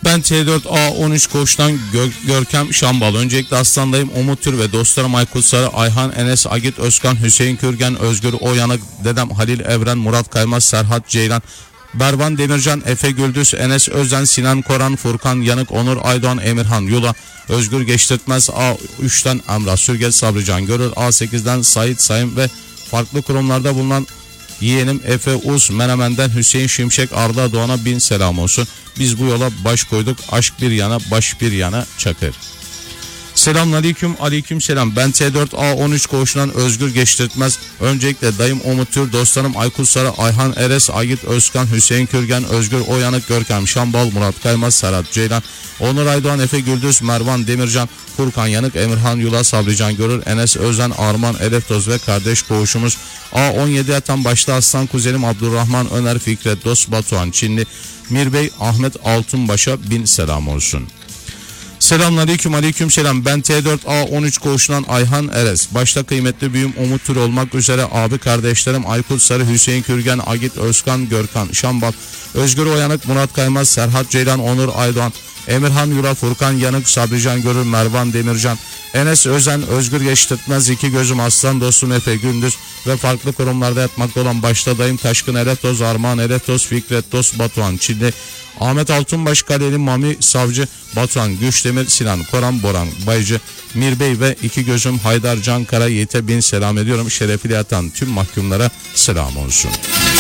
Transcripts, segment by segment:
Ben T4A13 Koç'tan Görkem Şambal. Öncelikle Aslan'dayım. Umut Tür ve dostlarım Aykut Sarı, Ayhan, Enes, Agit Özkan, Hüseyin Kürgen, Özgür Oyanık, dedem Halil Evren, Murat Kaymaz, Serhat Ceylan, Berban Demircan, Efe Güldüz, Enes Özen, Sinan Koran, Furkan Yanık, Onur Aydoğan, Emirhan Yula, Özgür Geçtirtmez, A3'ten Emrah Sürgez, Sabrican Görür, A8'den Sait Sayın ve farklı kurumlarda bulunan yeğenim Efe Uz, Menemen'den Hüseyin Şimşek, Arda Doğan'a bin selam olsun. Biz bu yola baş koyduk. Aşk bir yana, baş bir yana Çakır. Selamünaleyküm, aleyküm selam. Ben T4A13 Koğuş'tan Özgür Geçtirtmez. Öncelikle dayım Umut Tür, dostlarım Aykut Sarı, Ayhan Eres, Agit Özkan, Hüseyin Kürgen, Özgür Oyanık, Görkem Şambal, Murat Kaymaz, Serhat Ceylan, Onur Aydoğan, Efe Güldüz, Mervan Demircan, Furkan Yanık, Emirhan Yula, Sabrican Görür, Enes Özen, Arman Eleftoz ve kardeş koğuşumuz A17 yatan başta Aslan kuzenim Abdurrahman Öner, Fikret Dost, Batuhan Çinli, Mirbey, Ahmet Altunbaş'a bin selam olsun. Selamünaleyküm, aleyküm selam. Ben T4A13 Koğuş'tan Ayhan Eres. Başta kıymetli büyüğüm Umut Tür olmak üzere abi kardeşlerim Aykut Sarı, Hüseyin Kürgen, Agit Özkan, Görkan Şambal, Özgür Oyanık, Murat Kaymaz, Serhat Ceylan, Onur Aydoğan, Emirhan Yura, Furkan Yanık, Sabrican Görür, Mervan Demircan, Enes Özen, Özgür Geçtirtmez, iki gözüm Aslan dostum Efe Gündüz ve farklı kurumlarda yatmakta olan başta dayım Taşkın Eleftoz, Armağan Eleftoz, Fikret Dost, Batuhan Çinli, Ahmet Altunbaş, Kaleli Mami Savcı, Batuhan Güçdemir, Sinan Koran, Boran Baycı, Mirbey ve iki gözüm Haydar Cankara Yiğit'e bin selam ediyorum. Şerefiyle yatan tüm mahkumlara selam olsun.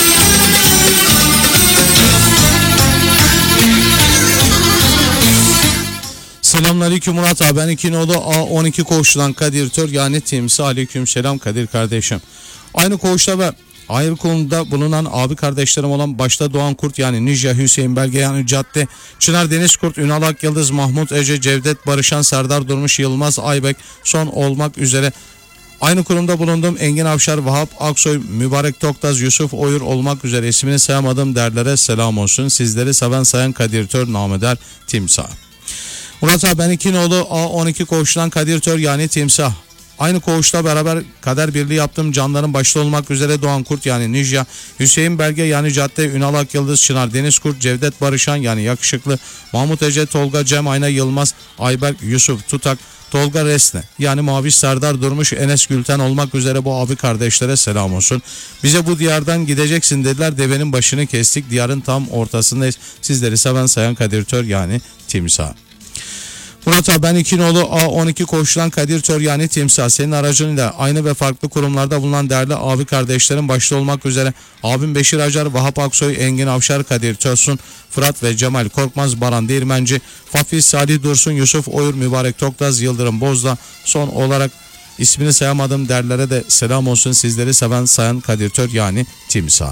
Selamünaleyküm Murat abi, ben İkinoğlu A12 Koğuş'tan Kadir Tör yani Timsi. Aleyküm selam Kadir kardeşim. Aynı koğuşta ve ayrı konuda bulunan abi kardeşlerim olan başta Doğan Kurt yani Ninja, Hüseyin Belge yani Cadde, Çınar Deniz Kurt, Ünal Akyıldız, Mahmut Ece, Cevdet Barışan, Serdar Durmuş, Yılmaz Aybek son olmak üzere aynı kurumda bulunduğum Engin Avşar, Vahap Aksoy, Mübarek Toktaz, Yusuf Oyur olmak üzere ismini sayamadığım derlere selam olsun. Sizleri seven sayan Kadir Tör nameder Timsah. Murat abi, ben İkinoğlu A12 Koğuş'tan Kadir Tör yani Timsah. Aynı koğuşta beraber kader birliği yaptım. Canların başta olmak üzere Doğan Kurt yani Ninja, Hüseyin Belge yani Cadde, Ünal Akyıldız, Çınar Deniz Kurt, Cevdet Barışan yani Yakışıklı, Mahmut Ece, Tolga Cem Ayna, Yılmaz Ayberk, Yusuf Tutak, Tolga Resne yani Maviş, Serdar Durmuş, Enes Gülten olmak üzere bu abi kardeşlere selam olsun. Bize bu diyardan gideceksin dediler, devenin başını kestik, diyarın tam ortasındayız. Sizleri seven sayan Kadir Tör yani Timsah. Murat abi, ben İkinoğlu A12 Koğuş'tan Kadir Tör yani Timsah. Senin aracınıyla aynı ve farklı kurumlarda bulunan değerli abi kardeşlerim başta olmak üzere abim Beşir Acar, Vahap Aksoy, Engin Avşar, Kadir Törsün, Fırat ve Cemal Korkmaz, Baran Değirmenci, Fafiz Salih Dursun, Yusuf Oyur, Mübarek Toktaz, Yıldırım Bozda son olarak ismini sayamadığım derlere de selam olsun. Sizleri seven sayan Kadir Tör yani Timsah.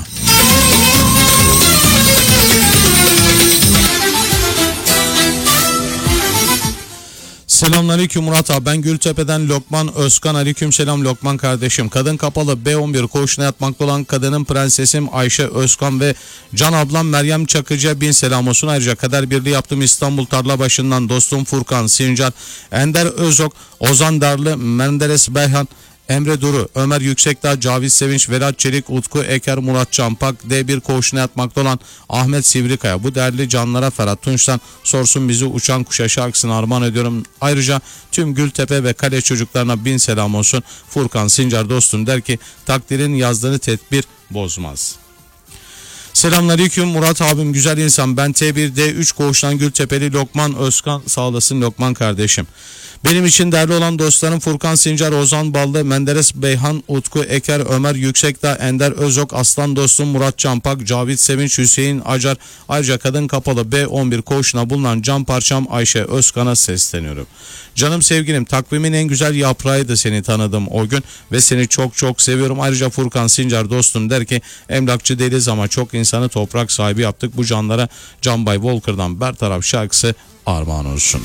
Selamünaleyküm Murat abi, ben Gültepe'den Lokman Özkan. Aleyküm selam Lokman kardeşim. Kadın kapalı B11 koğuşuna yatmakta olan kadının prensesim Ayşe Özkan ve can ablam Meryem Çakıcı'ya bin selam olsun. Ayrıca kader birliği yaptığım İstanbul Tarlabaşı'ndan dostum Furkan Sincar, Ender Özok, Ozan Darlı, Menderes Beyhan, Emre Duru, Ömer Yüksekdağ, Cavit Sevinç, Vedat Çelik, Utku Eker, Murat Çampak, D1 koğuşuna yatmakta olan Ahmet Sivrikaya, bu değerli canlara Ferhat Tunç'tan sorsun bizi uçan kuşa şarkısını armağan ediyorum. Ayrıca tüm Gültepe ve Kale çocuklarına bin selam olsun. Furkan Sincar dostum der ki takdirin yazdığını tedbir bozmaz. Selamünaleyküm Murat abim, güzel insan. Ben T1D3 Koğuş'tan Gültepeli Lokman Özkan. Sağ olasın Lokman kardeşim. Benim için değerli olan dostlarım Furkan Sincar, Ozan Ballı, Menderes Beyhan, Utku Eker, Ömer Yüksekdağ, Ender Özok, Aslan dostum Murat Çampak, Cavit Sevinç, Hüseyin Acar. Ayrıca kadın kapalı B11 koğuşuna bulunan can parçam Ayşe Özkan'a sesleniyorum. Canım sevgilim, takvimin en güzel yaprağıydı seni tanıdım o gün ve seni çok çok seviyorum. Ayrıca Furkan Sincar dostum der ki emlakçı değiliz ama çok insanı toprak sahibi yaptık. Bu canlara Can Bay Volker'dan Bertaraf şarkısı armağan olsun.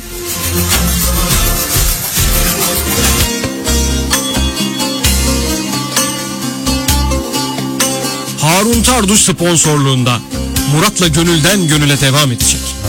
Harun Tarduş sponsorluğunda Murat'la gönülden gönüle devam edecek.